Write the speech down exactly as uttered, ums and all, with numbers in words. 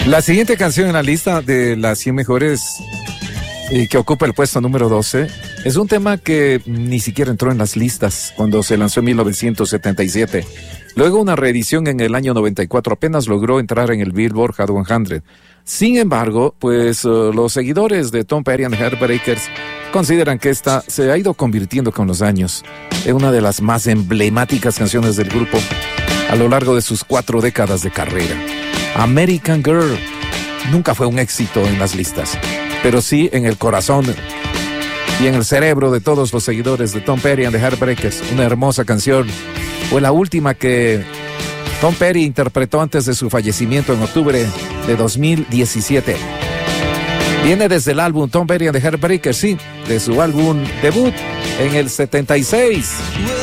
La siguiente canción en la lista de las cien mejores y que ocupa el puesto número doce es un tema que ni siquiera entró en las listas cuando se lanzó en mil novecientos setenta y siete. Luego una reedición en el año noventa y cuatro apenas logró entrar en el Billboard Hot cien. Sin embargo, pues uh, los seguidores de Tom Petty and the Heartbreakers consideran que esta se ha ido convirtiendo con los años en una de las más emblemáticas canciones del grupo a lo largo de sus cuatro décadas de carrera. American Girl nunca fue un éxito en las listas, pero sí en el corazón y en el cerebro de todos los seguidores de Tom Petty and the Heartbreakers. Una hermosa canción. Fue la última que Tom Petty interpretó antes de su fallecimiento en octubre de dos mil diecisiete. Viene desde el álbum Tom Petty and the Heartbreakers, sí, de su álbum debut en el setenta y seis.